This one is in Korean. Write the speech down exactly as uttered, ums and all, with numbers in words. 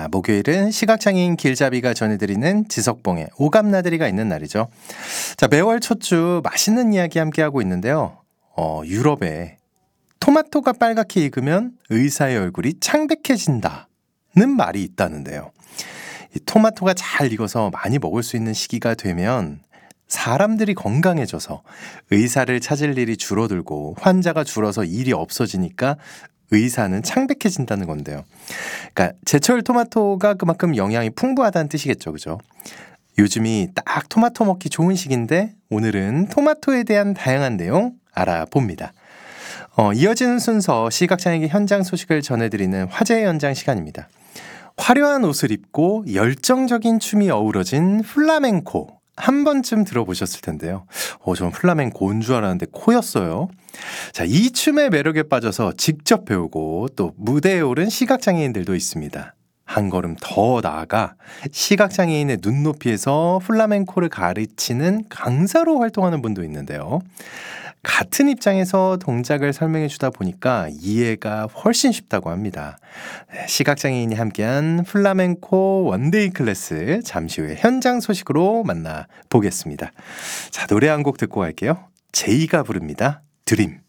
자, 목요일은 시각장애인 길잡이가 전해드리는 지석봉의 오감나들이가 있는 날이죠. 자, 매월 첫 주 맛있는 이야기 함께하고 있는데요. 어, 유럽에 토마토가 빨갛게 익으면 의사의 얼굴이 창백해진다는 말이 있다는데요. 이 토마토가 잘 익어서 많이 먹을 수 있는 시기가 되면 사람들이 건강해져서 의사를 찾을 일이 줄어들고 환자가 줄어서 일이 없어지니까 의사는 창백해진다는 건데요. 그러니까 제철 토마토가 그만큼 영양이 풍부하다는 뜻이겠죠, 그죠? 요즘이 딱 토마토 먹기 좋은 시기인데 오늘은 토마토에 대한 다양한 내용 알아봅니다. 어, 이어지는 순서 시각장애인 현장 소식을 전해드리는 화제의 현장 시간입니다. 화려한 옷을 입고 열정적인 춤이 어우러진 플라멩코. 한 번쯤 들어보셨을 텐데요. 어, 전 플라멩코인 줄 알았는데 코였어요. 자, 이 춤의 매력에 빠져서 직접 배우고 또 무대에 오른 시각장애인들도 있습니다. 한 걸음 더 나아가 시각장애인의 눈높이에서 플라멩코를 가르치는 강사로 활동하는 분도 있는데요. 같은 입장에서 동작을 설명해 주다 보니까 이해가 훨씬 쉽다고 합니다. 시각장애인이 함께한 플라멩코 원데이 클래스 잠시 후에 현장 소식으로 만나보겠습니다. 자, 노래 한 곡 듣고 갈게요. 제이가 부릅니다. 드림.